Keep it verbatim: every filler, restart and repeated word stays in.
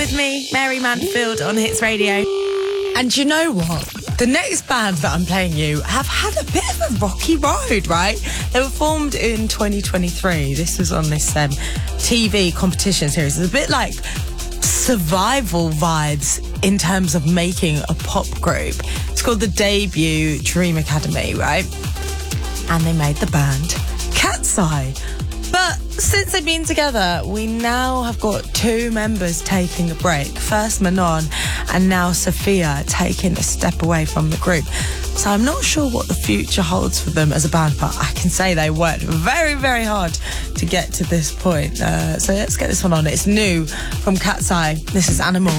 with me, Mary Mansfield, on Hits Radio. And you know what? The next band that I'm playing you have had a bit of a rocky road, right? They were formed in twenty twenty-three. This was on this um, T V competition series. It's a bit like survival vibes in terms of making a pop group. It's called the Debut Dream Academy, right? And they made the band Cat's Eye. But since they've been together, we now have got two members taking a break. First Manon, and now Sophia taking a step away from the group. So I'm not sure what the future holds for them as a band, but I can say they worked very, very hard to get to this point. Uh, so let's get this one on. It's new from Cat's Eye. This is Animal.